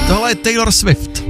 Tohle je Taylor Swift.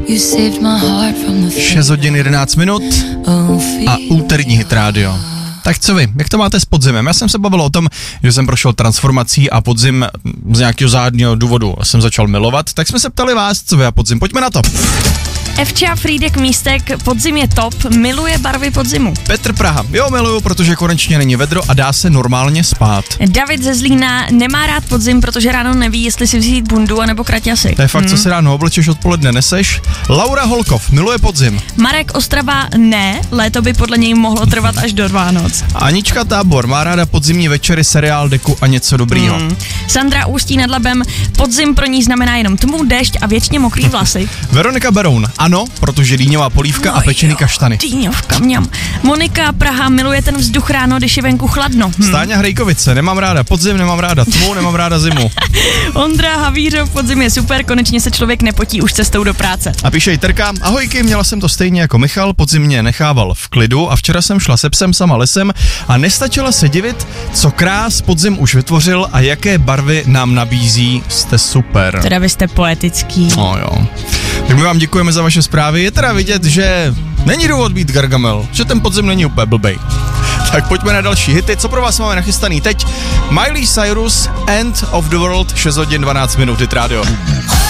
6 hodin 11 minut a úterní Hit Radio. Tak co vy, jak to máte s podzimem? Já jsem se bavil o tom, že jsem prošel transformací a podzim z nějakého záhadného důvodu jsem začal milovat, tak jsme se ptali vás, co vy a podzim. Pojďme na to. Evča Frýdek Místek, podzim je top, miluje barvy podzimu. Petr Praha, jo, miluju, protože konečně není vedro a dá se normálně spát. David ze Zlína nemá rád podzim, protože ráno neví, jestli si vzít bundu anebo kraťasy. To je fakt, co si ráno oblečeš, odpoledne neseš. Laura Holkov, miluje podzim. Marek Ostrava ne, léto by podle něj mohlo trvat až do Vánoc. Anička Tábor má ráda podzimní večery, seriál, deku a něco dobrýho. Sandra Ústí nad Labem, podzim pro ní znamená jenom tmu, déšť a věčně mokrý vlasy. Veronika Beroun, ano, protože dýňová polívka a pečený kaštany. Dýňovka, mňam. Monika Praha miluje ten vzduch ráno, když je venku chladno. Stáňa Hrejkovice, nemám ráda podzim, nemám ráda tmu, nemám ráda zimu. Ondra Havířov, podzim je super, konečně se člověk nepotí už cestou do práce. A píše Jiterka, ahojky, měla jsem to stejně jako Michal, podzim mě nechával v klidu a včera jsem šla se psem sama lesem a nestačila se divit, co krás podzim už vytvořil a jaké barvy nám nabízí, jste super. Teda vy jste poetický. No jo. Tak my vám děkujeme za vaše zprávy, je teda vidět, že není důvod být Gargamel, že ten podzim není úplně blbej. Tak pojďme na další hity, co pro vás máme nachystaný teď. Miley Cyrus, End of the World, 6 hodin 12 minut, Hit Radio.